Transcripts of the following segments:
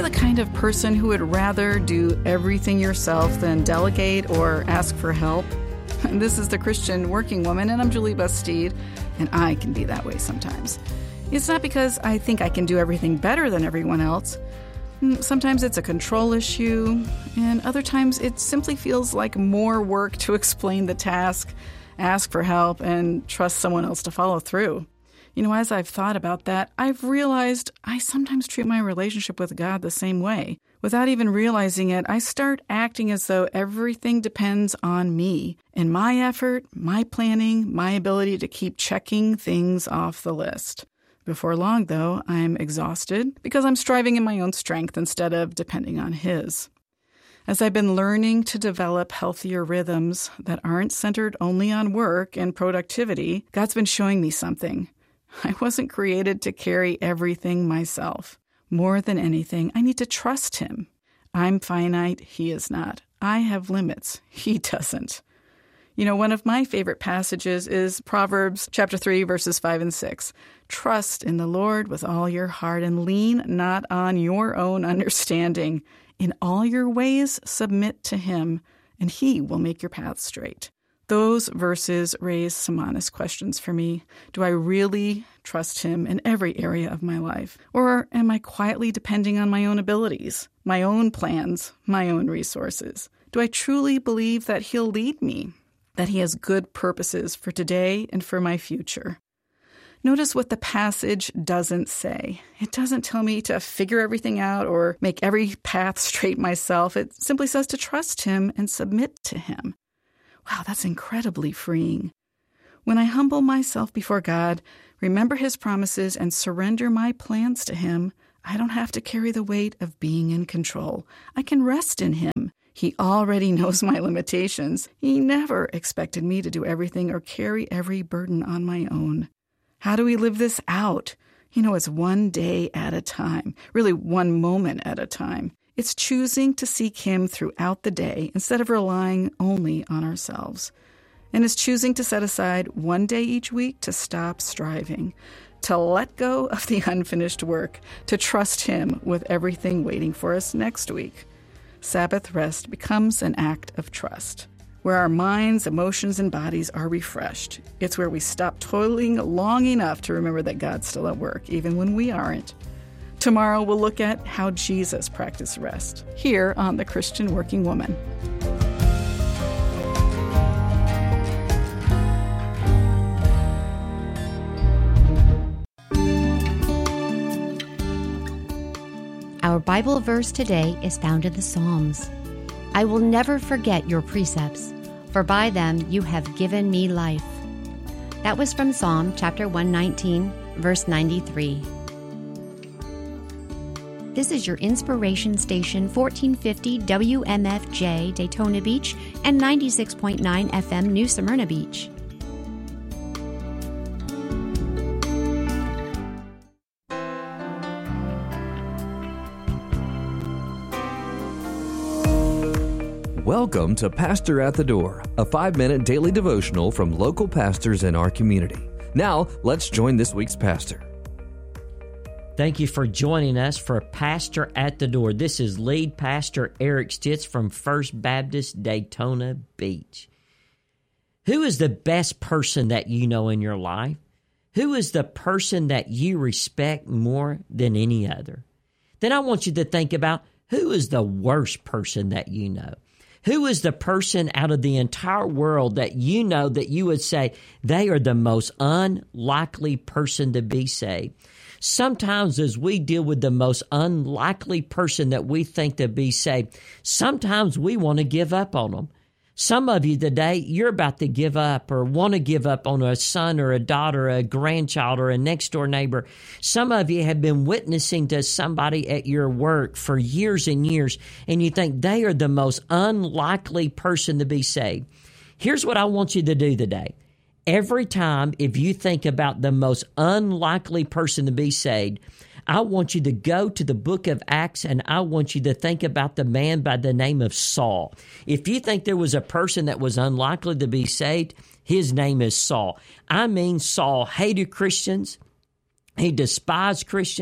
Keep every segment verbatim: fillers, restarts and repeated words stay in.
the kind of person who would rather do everything yourself than delegate or ask for help? This is the Christian Working Woman, and I'm Julie Bastide, and I can be that way sometimes. It's not because I think I can do everything better than everyone else. Sometimes it's a control issue, and other times it simply feels like more work to explain the task, ask for help, and trust someone else to follow through. You know, as I've thought about that, I've realized I sometimes treat my relationship with God the same way. Without even realizing it, I start acting as though everything depends on me and my effort, my planning, my ability to keep checking things off the list. Before long, though, I'm exhausted because I'm striving in my own strength instead of depending on His. As I've been learning to develop healthier rhythms that aren't centered only on work and productivity, God's been showing me something. I wasn't created to carry everything myself. More than anything, I need to trust Him. I'm finite, He is not. I have limits, He doesn't. You know, one of my favorite passages is Proverbs chapter three, verses five and six. Trust in the Lord with all your heart and lean not on your own understanding. In all your ways submit to Him, and He will make your path straight. Those verses raise some honest questions for me. Do I really trust Him in every area of my life? Or am I quietly depending on my own abilities, my own plans, my own resources? Do I truly believe that He'll lead me, that He has good purposes for today and for my future? Notice what the passage doesn't say. It doesn't tell me to figure everything out or make every path straight myself. It simply says to trust Him and submit to Him. Wow, that's incredibly freeing. When I humble myself before God, remember His promises, and surrender my plans to Him, I don't have to carry the weight of being in control. I can rest in Him. He already knows my limitations. He never expected me to do everything or carry every burden on my own. How do we live this out? You know, it's one day at a time, really one moment at a time. It's choosing to seek Him throughout the day instead of relying only on ourselves. And it's choosing to set aside one day each week to stop striving, to let go of the unfinished work, to trust Him with everything waiting for us next week. Sabbath rest becomes an act of trust, where our minds, emotions, and bodies are refreshed. It's where we stop toiling long enough to remember that God's still at work, even when we aren't. Tomorrow we'll look at how Jesus practiced rest, here on The Christian Working Woman. Our Bible verse today is found in the Psalms. I will never forget your precepts, for by them you have given me life. That was from Psalm chapter one nineteen, verse ninety-three. This is your inspiration station, fourteen fifty W M F J Daytona Beach and ninety-six point nine F M New Smyrna Beach. Welcome to Pastor at the Door, a five-minute daily devotional from local pastors in our community. Now, let's join this week's pastor. Thank you for joining us for Pastor at the Door. This is lead pastor Eric Stitz from First Baptist Daytona Beach. Who is the best person that you know in your life? Who is the person that you respect more than any other? Then I want you to think about, who is the worst person that you know? Who is the person out of the entire world that you know that you would say they are the most unlikely person to be saved? Sometimes as we deal with the most unlikely person that we think to be saved, sometimes we want to give up on them. Some of you today, you're about to give up or want to give up on a son or a daughter, a grandchild, or a next-door neighbor. Some of you have been witnessing to somebody at your work for years and years, and you think they are the most unlikely person to be saved. Here's what I want you to do today. Every time, if you think about the most unlikely person to be saved, I want you to go to the book of Acts, and I want you to think about the man by the name of Saul. If you think there was a person that was unlikely to be saved, his name is Saul. I mean, Saul hated Christians. He despised Christians.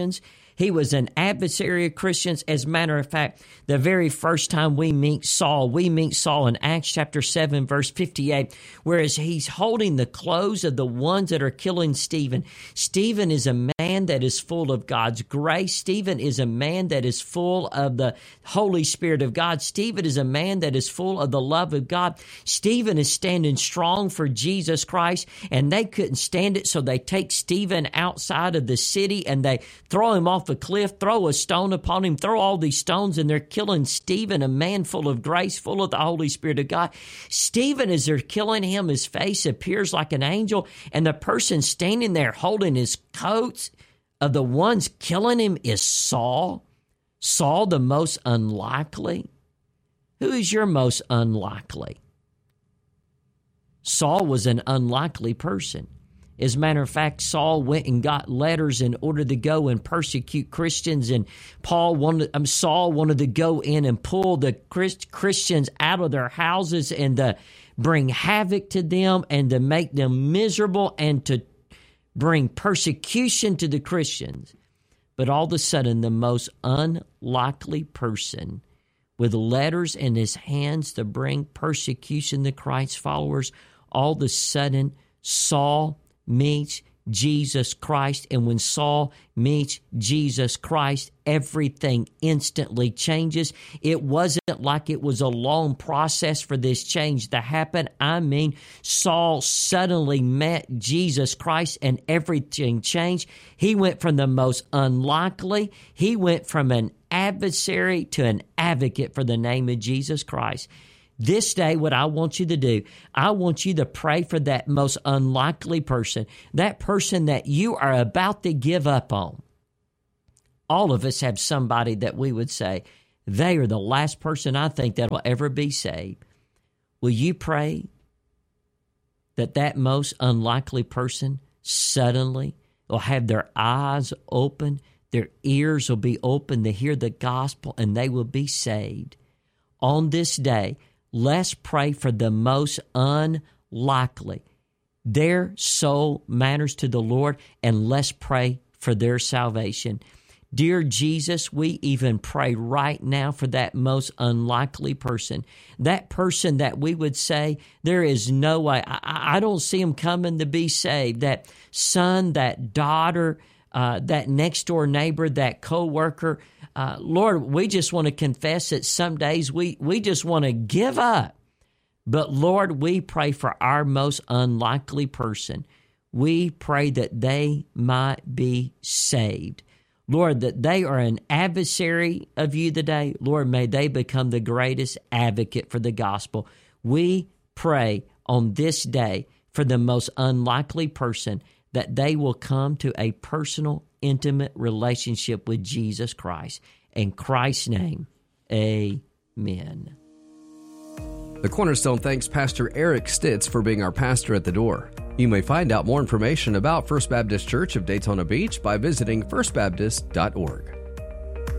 He was an adversary of Christians. As a matter of fact, the very first time we meet Saul, we meet Saul in Acts chapter seven, verse fifty-eight, whereas he's holding the clothes of the ones that are killing Stephen. Stephen is a man that is full of God's grace. Stephen is a man that is full of the Holy Spirit of God. Stephen is a man that is full of the love of God. Stephen is standing strong for Jesus Christ, and they couldn't stand it, so they take Stephen outside of the city and they throw him off a cliff, throw a stone upon him, throw all these stones, and they're killing Stephen, a man full of grace, full of the Holy Spirit of God. Stephen, as they're killing him, his face appears like an angel, and the person standing there holding his coats of the ones killing him is Saul. Saul, the most unlikely. Who is your most unlikely? Saul was an unlikely person. As a matter of fact, Saul went and got letters in order to go and persecute Christians, and Paul wanted, um, Saul wanted to go in and pull the Christ, Christians out of their houses and to bring havoc to them and to make them miserable and to bring persecution to the Christians. But all of a sudden, the most unlikely person with letters in his hands to bring persecution to Christ's followers, all of a sudden, Saul meets Jesus Christ. And when Saul meets Jesus Christ, everything instantly changes. It wasn't like it was a long process for this change to happen. I mean, Saul suddenly met Jesus Christ and everything changed. He went from the most unlikely, he went from an adversary to an advocate for the name of Jesus Christ. This day, what I want you to do, I want you to pray for that most unlikely person, that person that you are about to give up on. All of us have somebody that we would say, they are the last person I think that will ever be saved. Will you pray that that most unlikely person suddenly will have their eyes open, their ears will be open to hear the gospel, and they will be saved? On this day, let's pray for the most unlikely. Their soul matters to the Lord, and let's pray for their salvation. Dear Jesus, we even pray right now for that most unlikely person, that person that we would say, there is no way, I, I don't see him coming to be saved, that son, that daughter, uh, that next door neighbor, that coworker. Uh, Lord, we just want to confess that some days we, we just want to give up. But Lord, we pray for our most unlikely person. We pray that they might be saved. Lord, that they are an adversary of you today. Lord, may they become the greatest advocate for the gospel. We pray on this day for the most unlikely person that they will come to a personal, intimate relationship with Jesus Christ. In Christ's name, amen. The Cornerstone thanks Pastor Eric Stitz for being our pastor at the door. You may find out more information about First Baptist Church of Daytona Beach by visiting first baptist dot org.